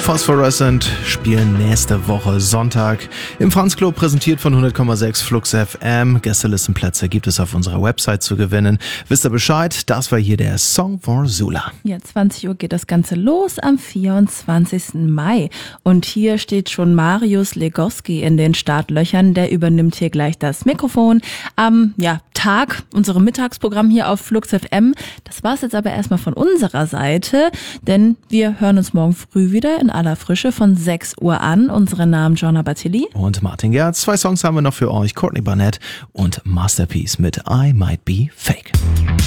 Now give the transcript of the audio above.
Phosphorescent spielen nächste Woche Sonntag im Franz Club, präsentiert von 100,6 Flux FM. Gästelistenplätze gibt es auf unserer Website zu gewinnen. Wisst ihr Bescheid? Das war hier der Song for Sula. Ja, 20 Uhr geht das Ganze los am 24. Mai. Und hier steht schon Marius Legowski in den Startlöchern. Der übernimmt hier gleich das Mikrofon am Tag, unserem Mittagsprogramm hier auf Flux FM. Das war's jetzt aber erstmal von unserer Seite, denn wir hören uns morgen früh wieder in aller Frische von 6 Uhr an. Unsere Namen Joanna Batili und Martin Gerz. 2 Songs haben wir noch für euch. Courtney Barnett und Masterpiece mit I Might Be Fake.